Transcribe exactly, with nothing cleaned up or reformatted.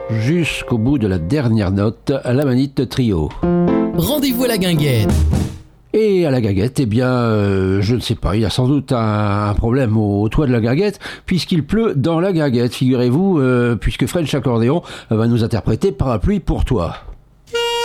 jusqu'au bout de la dernière note à la Manite Trio. Rendez-vous à la guinguette. Et à la guinguette, eh bien, euh, je ne sais pas, il y a sans doute un, un problème au, au toit de la guinguette, puisqu'il pleut dans la guinguette, figurez-vous, euh, puisque French Accordéon va nous interpréter Parapluie pour toi.